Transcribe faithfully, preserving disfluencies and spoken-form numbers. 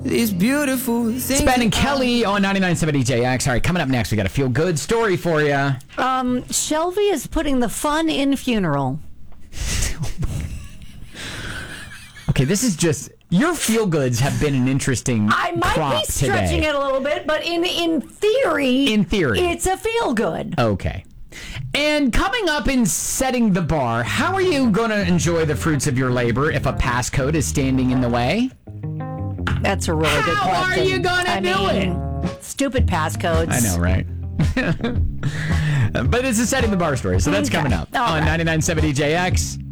these beautiful things. It's Ben and Kelly on ninety-nine point seven D J X. All right, coming up next, we got a feel-good story for you. Um, Shelby is putting the fun in funeral. Okay, this is just... Your feel-goods have been an interesting I might prop be stretching today. it a little bit, but in, in theory... In theory. It's a feel-good. Okay. And coming up in setting the bar, how are you going to enjoy the fruits of your labor if a passcode is standing in the way? That's a really How good question. are you gonna I do mean, Stupid passcodes. I know, right? But it's a setting the bar story, so that's Okay. coming up All on right. ninety-nine point seven D J X.